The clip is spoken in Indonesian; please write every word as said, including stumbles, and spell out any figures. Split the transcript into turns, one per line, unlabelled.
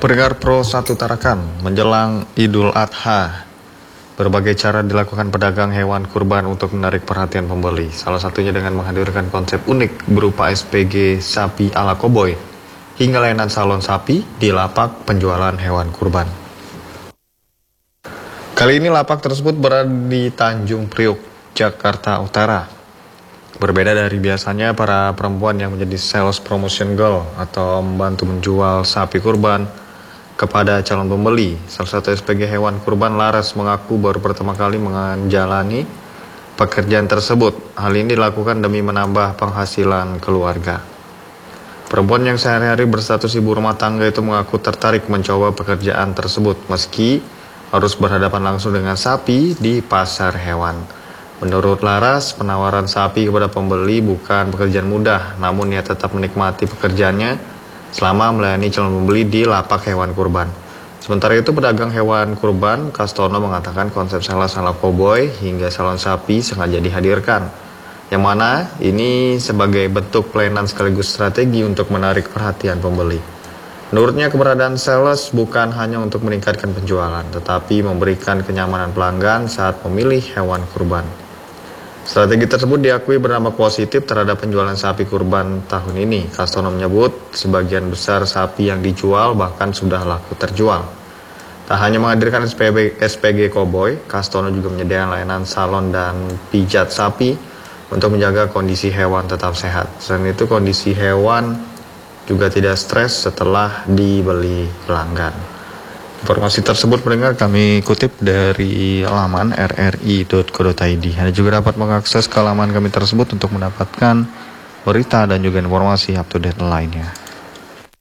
Pendengar Pro satu Tarakan, menjelang Idul Adha, berbagai cara dilakukan pedagang hewan kurban untuk menarik perhatian pembeli. Salah satunya dengan menghadirkan konsep unik berupa S P G sapi ala koboi, hingga layanan salon sapi di lapak penjualan hewan kurban. Kali ini lapak tersebut berada di Tanjung Priok, Jakarta Utara. Berbeda dari biasanya para perempuan yang menjadi sales promotion girl atau membantu menjual sapi kurban kepada calon pembeli. Salah satu S P G hewan kurban Laras mengaku baru pertama kali menjalani pekerjaan tersebut. Hal ini dilakukan demi menambah penghasilan keluarga. Perempuan yang sehari-hari berstatus ibu rumah tangga itu mengaku tertarik mencoba pekerjaan tersebut meski harus berhadapan langsung dengan sapi di pasar hewan. Menurut Laras, penawaran sapi kepada pembeli bukan pekerjaan mudah, namun ia tetap menikmati pekerjaannya selama melayani calon pembeli di lapak hewan kurban. Sementara itu, pedagang hewan kurban Kastono mengatakan konsep sales ala koboi hingga salon sapi sengaja dihadirkan, yang mana ini sebagai bentuk pelayanan sekaligus strategi untuk menarik perhatian pembeli. Menurutnya, keberadaan sales bukan hanya untuk meningkatkan penjualan, tetapi memberikan kenyamanan pelanggan saat memilih hewan kurban. Strategi tersebut diakui berdampak positif terhadap penjualan sapi kurban tahun ini. Kastono menyebut sebagian besar sapi yang dijual bahkan sudah laku terjual. Tak hanya menghadirkan S P G koboi, Kastono juga menyediakan layanan salon dan pijat sapi untuk menjaga kondisi hewan tetap sehat. Selain itu, kondisi hewan juga tidak stres setelah dibeli pelanggan. Informasi tersebut pendengar kami kutip dari laman r r i dot co dot i d. Anda juga dapat mengakses ke laman kami tersebut untuk mendapatkan berita dan juga informasi up to date lainnya.